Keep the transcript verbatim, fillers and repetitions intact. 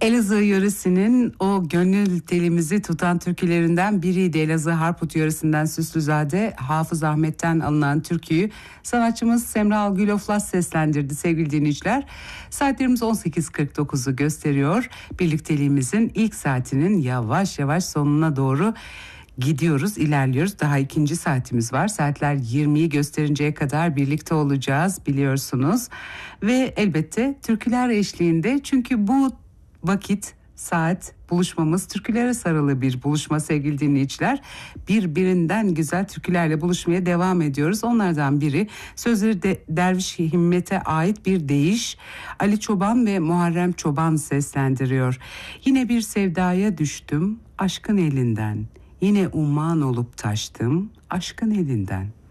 Elazığ yöresinin o gönül telimizi tutan türkülerinden biriydi. Elazığ Harput yöresinden Süslüzade Hafız Ahmet'ten alınan türküyü sanatçımız Semra Güloflas seslendirdi sevgili dinleyiciler. Saatlerimiz on sekiz kırk dokuzu gösteriyor. Birlikteliğimizin ilk saatinin yavaş yavaş sonuna doğru gidiyoruz, ilerliyoruz. Daha ikinci saatimiz var. Saatler yirmiyi gösterinceye kadar birlikte olacağız biliyorsunuz. Ve elbette türküler eşliğinde, çünkü bu vakit, saat, buluşmamız türkülere sarılı bir buluşma sevgili dinleyiciler. Birbirinden güzel türkülerle buluşmaya devam ediyoruz. Onlardan biri sözleri de Derviş Himmet'e ait bir deyiş. Ali Çoban ve Muharrem Çoban seslendiriyor. Yine bir sevdaya düştüm aşkın elinden. Yine umman olup taştım aşkın elinden.